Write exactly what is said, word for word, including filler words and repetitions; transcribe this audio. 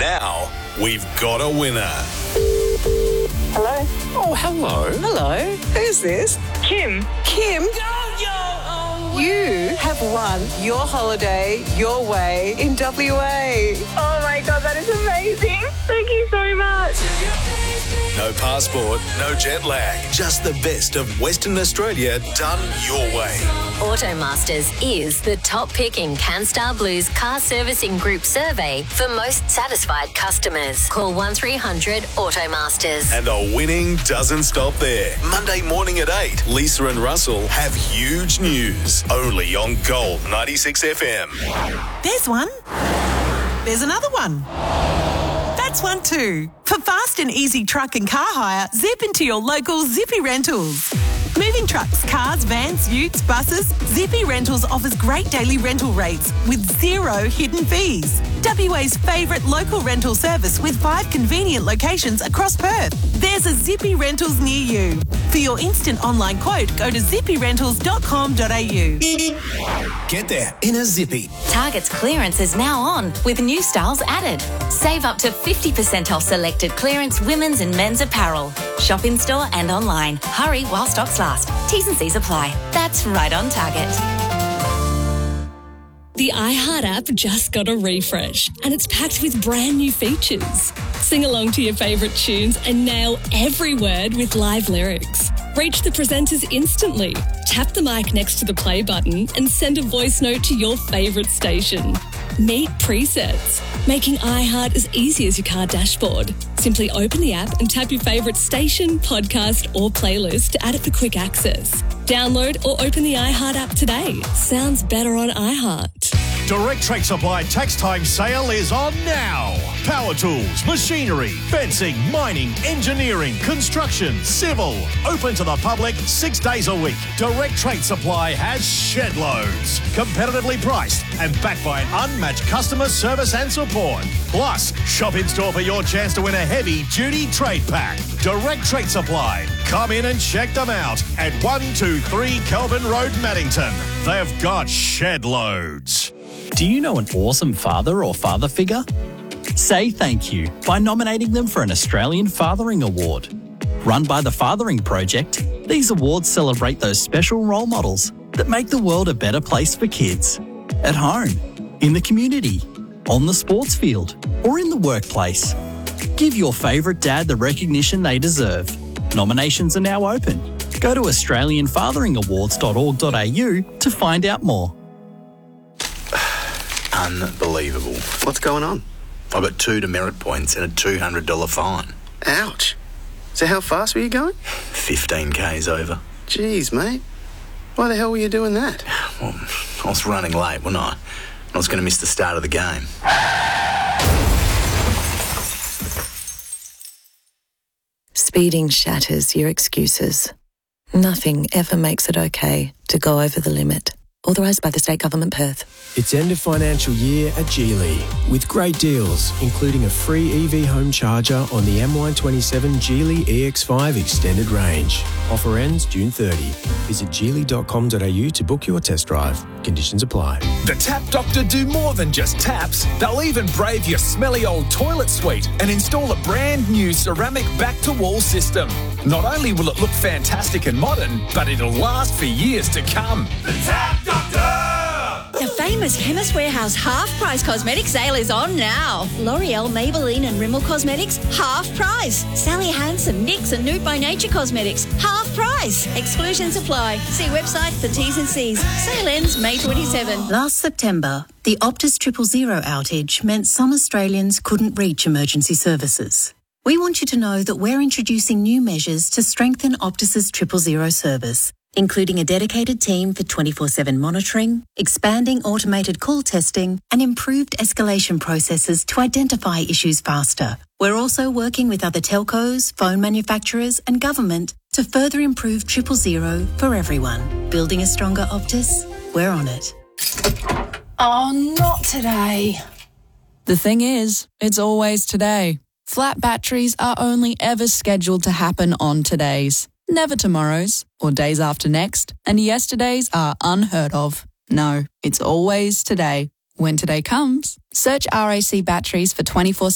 Now, we've got a winner. Hello? Oh, hello. Hello, who's this? Kim. Kim? You have won your holiday your way in W A. Oh my God, that is amazing. Thank you so much. No passport, no jet lag. Just the best of Western Australia done your way. Automasters is the top pick in CanStar Blue's car servicing group survey for most satisfied customers. Call one three hundred Automasters. And the winning doesn't stop there. Monday morning at eight, Lisa and Russell have huge news. Only on Gold ninety-six F M. There's one. There's another one. That's one too. For fast and easy truck and car hire, zip into your local Zippy Rentals. Moving trucks, cars, vans, utes, buses, Zippy Rentals offers great daily rental rates with zero hidden fees. W A's favourite local rental service with five convenient locations across Perth. There's a Zippy Rentals near you. For your instant online quote, go to zippy rentals dot com dot a u. Get there in a Zippy. Target's clearance is now on with new styles added. Save up to fifty percent off selected clearance women's and men's apparel. Shop in store and online. Hurry while stocks last. T's and C's apply. That's right on Target. The iHeart app just got a refresh and it's packed with brand new features. Sing along to your favourite tunes and nail every word with live lyrics. Reach the presenters instantly. Tap the mic next to the play button and send a voice note to your favourite station. Meet presets, making iHeart as easy as your car dashboard. Simply open the app and tap your favourite station, podcast or playlist to add it for quick access. Download or open the iHeart app today. Sounds better on iHeart. Direct Trade Supply Tax Time Sale is on now. Power tools, machinery, fencing, mining, engineering, construction, civil. Open to the public six days a week. Direct Trade Supply has shed loads. Competitively priced and backed by an unmatched customer service and support. Plus, shop in store for your chance to win a heavy duty trade pack. Direct Trade Supply. Come in and check them out at one two three Kelvin Road, Maddington. They've got shed loads. Do you know an awesome father or father figure? Say thank you by nominating them for an Australian Fathering Award. Run by the Fathering Project, these awards celebrate those special role models that make the world a better place for kids. At home, in the community, on the sports field, or in the workplace. Give your favourite dad the recognition they deserve. Nominations are now open. Go to australian fathering awards dot org dot a u to find out more. Unbelievable. What's going on? I got two demerit points and a two hundred dollars fine. Ouch. So how fast were you going? fifteen kays over. Jeez, mate. Why the hell were you doing that? Well, I was running late, wasn't I? I was going to miss the start of the game. Speeding shatters your excuses. Nothing ever makes it okay to go over the limit. Authorised by the State Government, Perth. It's end of financial year at Geely, with great deals, including a free E V home charger on the M Y twenty-seven Geely E X five Extended Range. Offer ends June thirtieth. Visit geely dot com dot a u to book your test drive. Conditions apply. The Tap Doctor do more than just taps. They'll even brave your smelly old toilet suite and install a brand new ceramic back-to-wall system. Not only will it look fantastic and modern, but it'll last for years to come. The Tap Doctor! The famous Chemist Warehouse half-price cosmetics sale is on now. L'Oreal, Maybelline and Rimmel Cosmetics, half price. Sally Hansen, NYX and Nude by Nature Cosmetics, half price. Exclusions apply. See website for T's and C's. Sale ends May twenty-seventh. Last September, the Optus Triple Zero outage meant some Australians couldn't reach emergency services. We want you to know that we're introducing new measures to strengthen Optus's Triple Zero service, including a dedicated team for twenty-four seven monitoring, expanding automated call testing, and improved escalation processes to identify issues faster. We're also working with other telcos, phone manufacturers, and government to further improve Triple Zero for everyone. Building a stronger Optus? We're on it. Oh, not today. The thing is, it's always today. Flat batteries are only ever scheduled to happen on todays. Never tomorrows, or days after next, and yesterdays are unheard of. No, it's always today. When today comes, search R A C Batteries for twenty-four